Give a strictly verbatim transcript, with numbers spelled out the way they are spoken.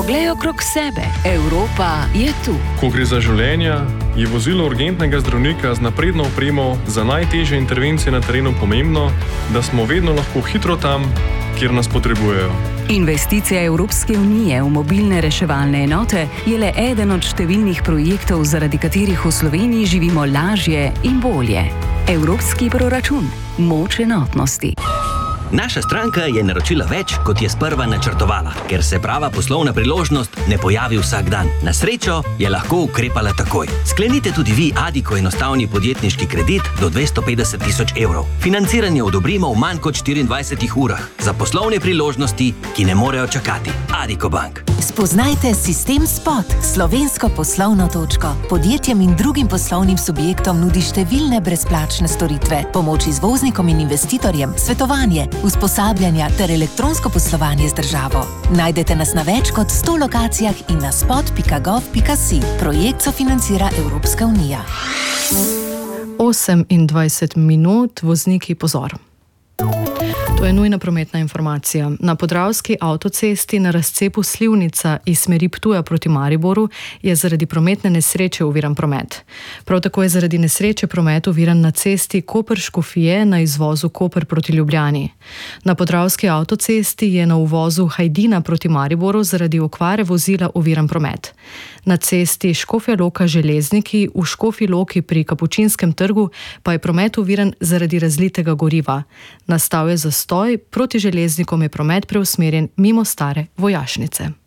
Glej okrog sebe, Evropa je tu. Ko gre za življenja, je vozilo urgentnega zdravnika z napredno opremo za najtežje intervencije na terenu pomembno, da smo vedno lahko hitro tam, kjer nas potrebujejo. Investicija Evropske unije v mobilne reševalne enote je le eden od številnih projektov, zaradi katerih v Sloveniji živimo lažje in bolje. Evropski proračun. Moč enotnosti. Naša stranka je naročila več, kot je sprva načrtovala, ker se prava poslovna priložnost ne pojavi vsak dan. Na srečo je lahko ukrepala takoj. Sklenite tudi vi Addiko enostavni podjetniški kredit do dvesto petdeset tisoč evrov. Financiranje odobrimo v manj kot štiriindvajsetih urah. Za poslovne priložnosti, ki ne morejo čakati. Addiko Bank. Spoznajte Sistem Spot, slovensko poslovno točko. Podjetjem in drugim poslovnim subjektom nudi številne brezplačne storitve, pomoč izvoznikom in investitorjem, svetovanje, usposabljanja ter elektronsko poslovanje z državo. Najdete nas na več kot sto lokacijah in na spot pika gov pika si. Projekt sofinancira Evropska unija. osemindvajset minut, vozniki pozor. To je nujna prometna informacija. Na Podravski avtocesti na razcepu Slivnica iz smeri Ptuja proti Mariboru je zaradi prometne nesreče oviran promet. Prav tako je zaradi nesreče promet oviran na cesti Koper-Škofje na izvozu Koper proti Ljubljani. Na Podravski avtocesti je na uvozu Hajdina proti Mariboru zaradi okvare vozila oviran promet. Na cesti Škofja Loka-Železniki v Škofji Loki pri Kapučinskem trgu pa je promet oviran zaradi razlitega goriva. Nastal je zastoj, proti železnikom je promet preusmerjen mimo stare vojašnice.